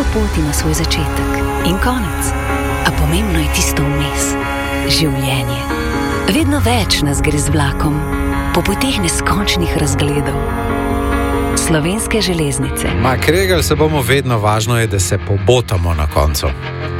pot ima svoj začetek in konec, a pomembno je tisto vmes, življenje. Vedno več nas gre z vlakom, po poteh neskončnih razgledov. Slovenske železnice. Kregali se bomo vedno, važno je, da se pobotamo na koncu.